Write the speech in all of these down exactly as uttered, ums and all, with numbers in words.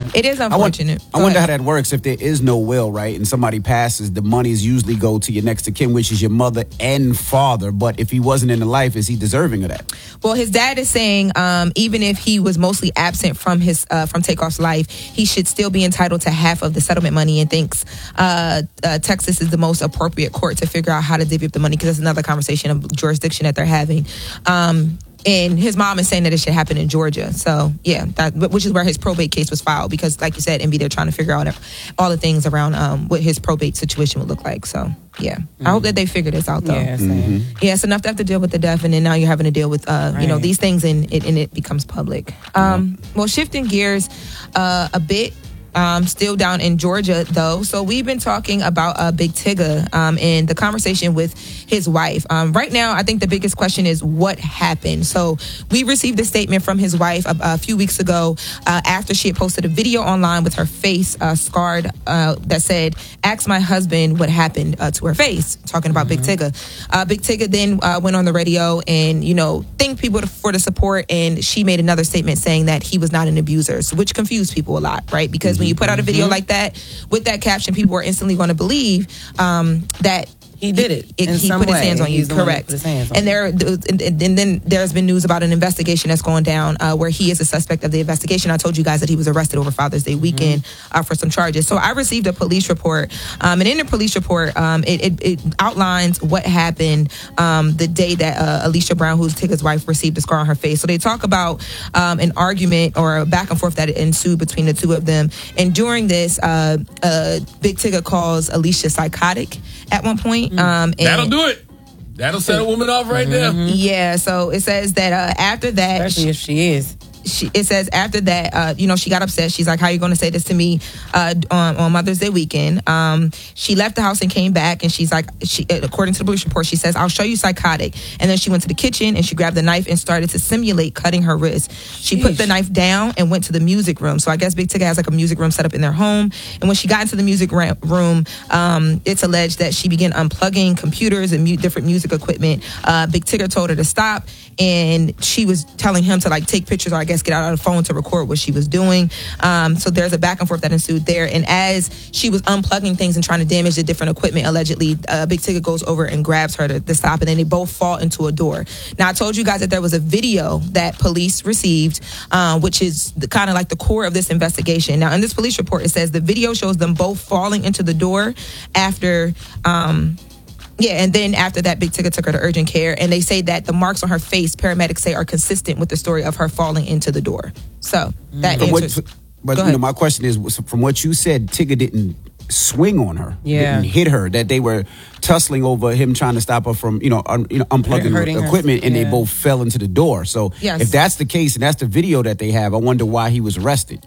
It is unfortunate. I, want, I wonder how that works if there is no will, right? And somebody passes, the monies usually go to your next of kin, which is your mother and father. But if he wasn't in the life, is he deserving of that? Well, his dad is saying um, even if he was mostly absent from his uh, from Takeoff's life, he should still be entitled to half of the settlement money, and thinks uh, uh, Texas is the most appropriate court to figure out how to divvy up the money, because that's another conversation of jurisdiction that they're having. Um, And his mom is saying that it should happen in Georgia. So, yeah, that, which is where his probate case was filed. Because, like you said, Envy, they're trying to figure out all the things around um, what his probate situation would look like. So, yeah. Mm-hmm. I hope that they figure this out, though. Yeah, mm-hmm. yeah, it's enough to have to deal with the death, and then now you're having to deal with, uh, right. you know, these things, and it, and it becomes public. Um, well, shifting gears uh, a bit. Um, still down in Georgia, though. So we've been talking about uh, Big Tigger um, and the conversation with his wife. Um, right now, I think the biggest question is what happened. So we received a statement from his wife a, a few weeks ago uh, after she had posted a video online with her face uh, scarred uh, that said, "Ask my husband what happened uh, to her face," talking about mm-hmm. Big Tigger. Uh, Big Tigger then uh, went on the radio and, you know, thanked people for the support. And she made another statement saying that he was not an abuser, so, which confused people a lot, right? Because mm-hmm. when you put out a video mm-hmm. like that with that caption, people are instantly going to believe um, that he did it. He, he put way. his hands on you. Correct. Hands on and there, and, and then there's been news about an investigation that's going down uh, where he is a suspect of the investigation. I told you guys that he was arrested over Father's Day weekend mm-hmm. uh, for some charges. So I received a police report, um, and in the police report, um, it, it, it outlines what happened um, the day that uh, Alicia Brown, who's Tigger's wife, received a scar on her face. So they talk about um, an argument or a back and forth that ensued between the two of them. And during this, uh, uh, Big Tigger calls Alicia psychotic at one point. Um, and That'll do it. That'll set a woman off right there. Mm-hmm. Yeah, so it says that uh, after that... Especially she, if she is. She, it says after that, uh, you know, she got upset. She's like, "How are you going to say this to me uh, on, on Mother's Day weekend?" Um, she left the house and came back, and she's like, she, according to the police report, she says, "I'll show you psychotic." And then she went to the kitchen and she grabbed the knife and started to simulate cutting her wrist. She Sheesh. put the knife down and went to the music room. So I guess Big Tigger has like a music room set up in their home. And when she got into the music ra- room, um, it's alleged that she began unplugging computers and mu- different music equipment. Uh, Big Tigger told her to stop, and she was telling him to like take pictures or I guess get out on the phone to record what she was doing. Um, so there's a back and forth that ensued there. And as she was unplugging things and trying to damage the different equipment, allegedly, uh, Big Tigger goes over and grabs her to, to stop, and then they both fall into a door. Now, I told you guys that there was a video that police received, uh, which is kind of like the core of this investigation. Now, in this police report, it says the video shows them both falling into the door after... Um, Yeah, and then after that, Big Tigger took her to urgent care, and they say that the marks on her face, paramedics say, are consistent with the story of her falling into the door. So that but answers. What, but you know, my question is, from what you said, Tigger didn't swing on her, yeah. didn't hit her. That they were tussling over him trying to stop her from, you know, un, you know unplugging the equipment, her. and yeah. they both fell into the door. So yes. if that's the case, and that's the video that they have, I wonder why he was arrested.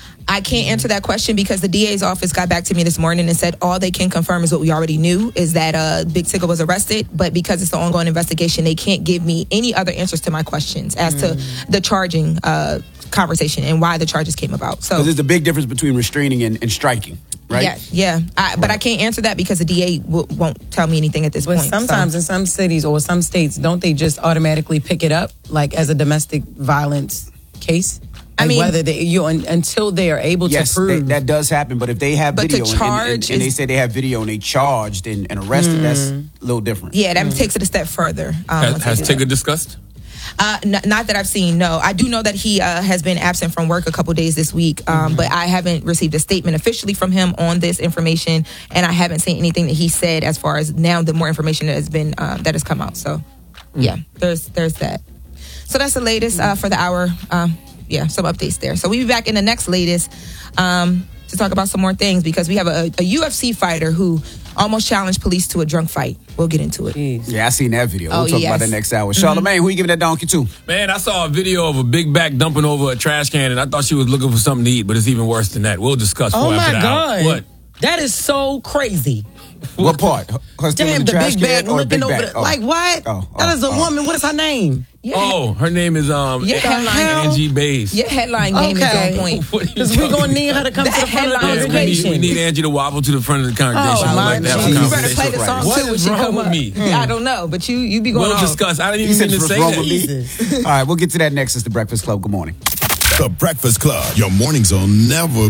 I can't answer that question because the D A's office got back to me this morning and said all they can confirm is what we already knew, is that uh, Big Tigger was arrested. But because it's an ongoing investigation, they can't give me any other answers to my questions as mm. to the charging uh, conversation and why the charges came about. So there's a big difference between restraining and, and striking, right? Yeah, yeah. I, but right. I can't answer that because the D A w- won't tell me anything at this but point. Sometimes so. in some cities or some states, don't they just automatically pick it up like as a domestic violence case? Like I mean, whether they, you until they are able yes, to prove they, that does happen. But if they have but video to charge and, and, and, and they say they have video and they charged and, and arrested, mm. that's a little different. Yeah, that mm. takes it a step further. Um, has has Tigger discussed? Uh, n- not that I've seen. No, I do know that he uh, has been absent from work a couple days this week, um, mm-hmm. but I haven't received a statement officially from him on this information, and I haven't seen anything that he said as far as now the more information that has been uh, that has come out. So, mm. yeah, there's there's that. So that's the latest uh, for the hour. Um, Yeah, some updates there. So we'll be back in the next latest um, to talk about some more things because we have a, a U F C fighter who almost challenged police to a drunk fight. We'll get into it. Jeez. Yeah, I seen that video. We'll oh, talk yes. about that next hour. Mm-hmm. Charlamagne, who you giving that donkey to? Man, I saw a video of a big back dumping over a trash can, and I thought she was looking for something to eat, but it's even worse than that. We'll discuss. Oh, my God. God. What? That is so crazy. What part? Her Damn, the, the big bag looking over the, oh. like what? Oh, oh, that is a oh. woman. What is her name? Yeah. Oh, her name is um your headline, Angie Bays. Your headline name okay. is on point. Because we're going to need her to come to the front of the congregation. Yeah, we, need, we need Angie to wobble to the front of the congregation. Oh, I'd like to have a you conversation. better play the song what too when is she wrong come with up. me? Mm. I don't know, but you you be going We'll on. discuss. I didn't even mean to say wrong that. With me. All right, we'll get to that next. It's The Breakfast Club. Good morning. The Breakfast Club. Your mornings will never